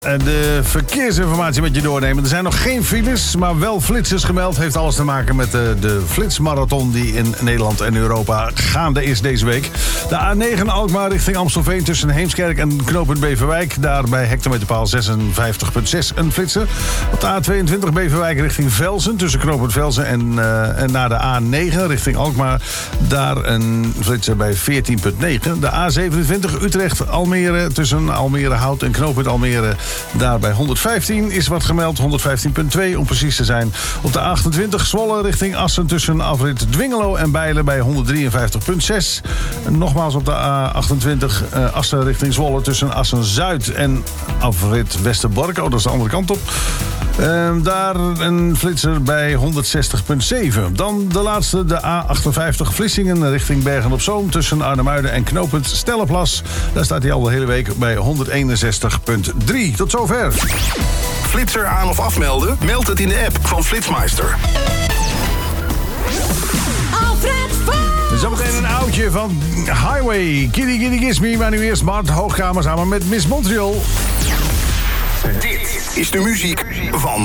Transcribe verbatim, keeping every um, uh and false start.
De verkeersinformatie met je doornemen. Er zijn nog geen files, maar wel flitsers gemeld. Heeft alles te maken met de, de flitsmarathon die in Nederland en Europa gaande is deze week. De A negen Alkmaar richting Amstelveen tussen Heemskerk en knooppunt Beverwijk. Daar bij hectometerpaal zesenvijftig komma zes een flitser. Op de A tweeëntwintig Beverwijk richting Velzen tussen knooppunt Velzen en, uh, en naar de A negen richting Alkmaar. Daar een flitser bij veertien komma negen. De A zevenentwintig Utrecht Almere tussen Almere Hout en knooppunt Almere. Daar bij honderdvijftien is wat gemeld, honderdvijftien komma twee om precies te zijn. Op de A achtentwintig Zwolle richting Assen tussen afrit Dwingelo en Bijlen bij honderdrieënvijftig komma zes. En nogmaals op de A achtentwintig uh, Assen richting Zwolle tussen Assen-Zuid en afrit Westerbork. Oh, dat is de andere kant op. Uh, daar een flitser bij honderdzestig komma zeven. Dan de laatste, de A achtenvijftig Vlissingen richting Bergen-op-Zoom tussen Arnhemuiden en knooppunt Stellenplas. Daar staat hij al de hele week bij honderdeenenzestig komma drie. Tot zover. Flitser aan of afmelden? Meld het in de app van Flitsmeister. Alfred Vogt! Zometeen een oudje van Highway. Kitty Kitty Kiss Me, maar nu eerst Mart Hoogkamer samen met Miss Montreal. Dit is de muziek van